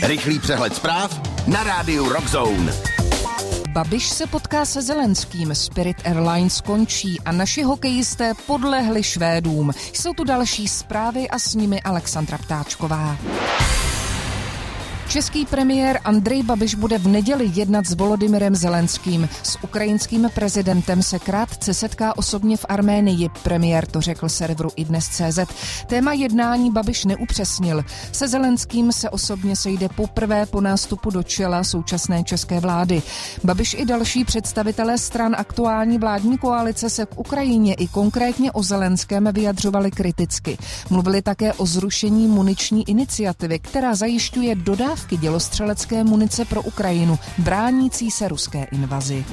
Rychlý přehled zpráv na rádiu Rock Zone. Babiš se potká se Zelenským, Spirit Airlines končí a naši hokejisté podlehli Švédům. Jsou tu další zprávy a s nimi Alexandra Ptáčková. Český premiér Andrej Babiš bude v neděli jednat s Volodymyrem Zelenským. S ukrajinským prezidentem se krátce setká osobně v Arménii. Premiér to řekl serveru iDnes.cz. Téma jednání Babiš neupřesnil. Se Zelenským se osobně sejde poprvé po nástupu do čela současné české vlády. Babiš i další představitelé stran aktuální vládní koalice se k Ukrajině i konkrétně o Zelenském vyjadřovali kriticky. Mluvili také o zrušení muniční iniciativy, která zajišťuje dodávky dělostřelecké munice pro Ukrajinu, bránící se ruské invazi.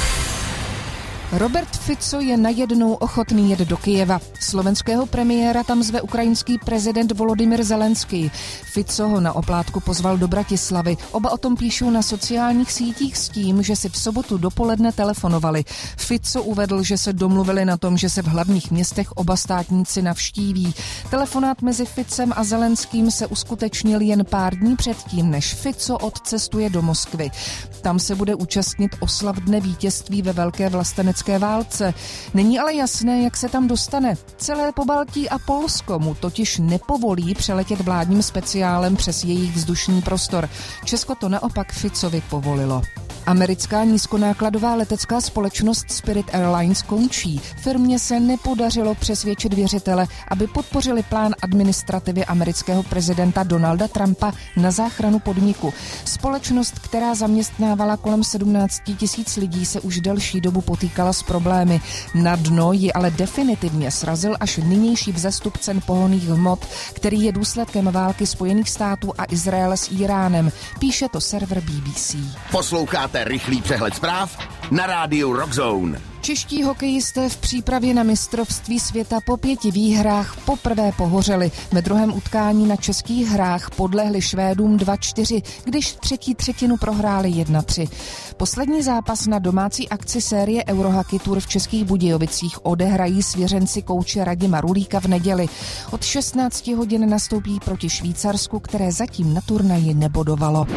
Robert Fico je najednou ochotný jet do Kyjeva. Slovenského premiéra tam zve ukrajinský prezident Volodymyr Zelenský. Fico ho na oplátku pozval do Bratislavy. Oba o tom píšou na sociálních sítích s tím, že si v sobotu dopoledne telefonovali. Fico uvedl, že se domluvili na tom, že se v hlavních městech oba státníci navštíví. Telefonát mezi Ficem a Zelenským se uskutečnil jen pár dní předtím, než Fico odcestuje do Moskvy. Tam se bude účastnit oslav Dne vítězství ve velké vlastenecké válce. Není ale jasné, jak se tam dostane. Celé Pobaltí a Polsko mu totiž nepovolí přeletět vládním speciálem přes jejich vzdušný prostor. Česko to naopak Ficovi povolilo. Americká nízkonákladová letecká společnost Spirit Airlines končí. Firmě se nepodařilo přesvědčit věřitele, aby podpořili plán administrativy amerického prezidenta Donalda Trumpa na záchranu podniku. Společnost, která zaměstnávala kolem 17 000 lidí, se už delší dobu potýkala s problémy. Na dno ji ale definitivně srazil až nynější vzestup cen pohonných hmot, který je důsledkem války Spojených států a Izraele s Iránem. Píše to server BBC. Posloucháte rychlý přehled zpráv na rádiu Rock Zone. Čeští hokejisté v přípravě na mistrovství světa po 5 výhrách poprvé pohořeli. Ve druhém utkání na českých hrách podlehli Švédům 2-4, když třetí třetinu prohráli 1-3. Poslední zápas na domácí akci série Eurohockey Tour v Českých Budějovicích odehrají svěřenci kouče Radima Rulíka v neděli. Od 16 hodin nastoupí proti Švýcarsku, které zatím na turnaji nebodovalo.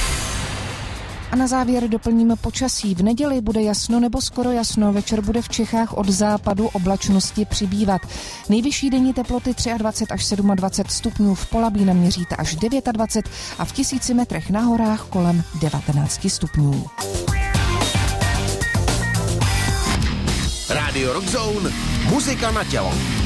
A na závěr doplníme počasí. V neděli bude jasno nebo skoro jasno, večer bude v Čechách od západu oblačnosti přibývat. Nejvyšší denní teploty 23 až 27 stupňů, v Polabí naměříte až 29 a v 1000 metrech na horách kolem 19 stupňů. Radio Rock Zone, muzika na tělo.